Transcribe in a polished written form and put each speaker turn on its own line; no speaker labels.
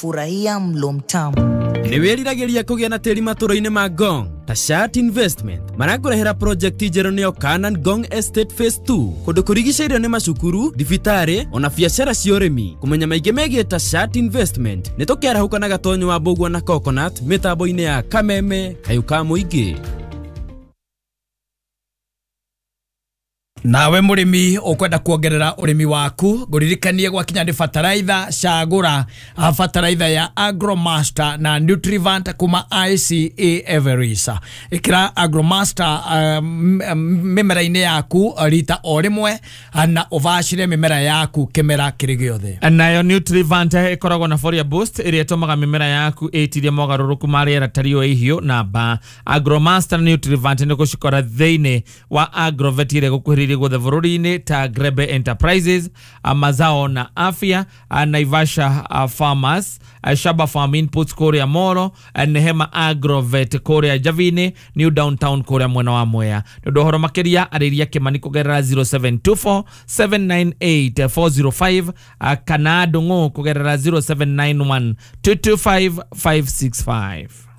Furahia mlo mtamu.
Niwiriragiria kugia na teri maturo-ini ma Ngong ta Shat Investment maragurehera project njeru niyo Kanan Ngong Estate Phase 2 kundu kurigicairio ni macukuru, thibitari ona biacara cia urimi. Kumenya maingi megie ta Shat Investment nitukiarahuka na gatonyo wa Mbugua na Coconut mitambo-ini ya Kameme Kayuka Muingi.
Nawe murimi ukwenda kuongerera urimi waku guririkanie gwakinya ni fertilizer cagura fertilizer ya Agromaster na Nutrivant kuma ICA Everisa. Ikira Agromaster mimera-ini yaku rita o rimwe na uvacire mimera yaku kimera kiri giothe.
Nayo Nutrivant ikoragwo na Foliar Boost iria itumaga mimera yaku itirie mogaruruku ma riera tario ihio na ba. Agromaster na Nutrivant ni gucikora thiini wa Agrovet ire gukuhiriria guothe bururi-ini ta Grebe Enterprises, Mazao na Afya, Naivasha Farmers, Shaba Farm Inputs Korea Moro, Nehema Agrovet Korea Javini, New Downtown Korea mwena wa Mwea. Ndohoro makiria ariria Kimani kugerera 0724 798 405 kana Dungu kugerera 0791 225 565.